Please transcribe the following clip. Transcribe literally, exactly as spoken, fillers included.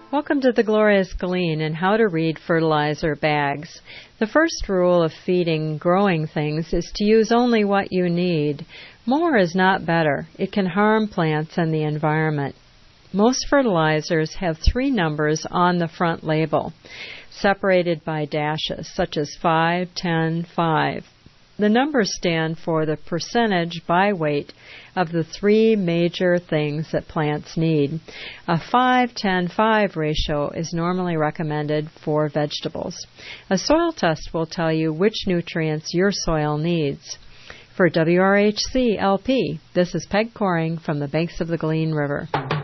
Welcome to the Glorious Glean and how to read fertilizer bags. The first rule of feeding growing things is to use only what you need. More is not better. It can harm plants and the environment. Most fertilizers have three numbers on the front label, separated by dashes, such as five, ten, five. The numbers stand for the percentage by weight of the three major things that plants need. A five ten five ratio is normally recommended for vegetables. A soil test will tell you which nutrients your soil needs. For W R H C L P, this is Peg Coring from the banks of the Glean River.